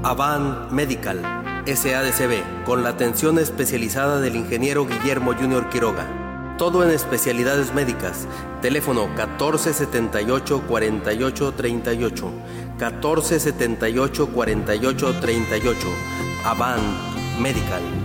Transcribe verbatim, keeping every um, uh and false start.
Avant Medical, S A D C B, con la atención especializada del ingeniero Guillermo Junior Quiroga. Todo en especialidades médicas. Teléfono catorce setenta y ocho, cuarenta y ocho, treinta y ocho. catorce setenta y ocho, cuarenta y ocho, treinta y ocho. Avant Medical.